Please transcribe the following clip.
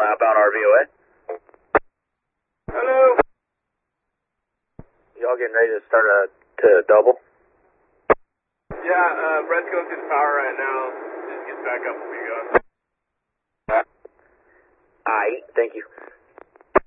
Outbound RVOA. Hello. Y'all getting ready to start to double? Yeah, Brett's going through the power right now. Just get back up when we go. Aight, thank you.